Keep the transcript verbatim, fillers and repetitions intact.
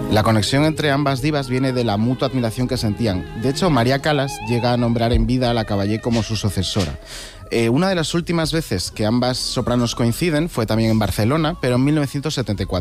La conexión entre ambas divas viene de la mutua admiración que sentían. De hecho, María Callas llega a nombrar en vida a la Caballé como su sucesora. Eh, una de las últimas veces que ambas sopranos coinciden fue también en Barcelona, pero en mil novecientos setenta y cuatro.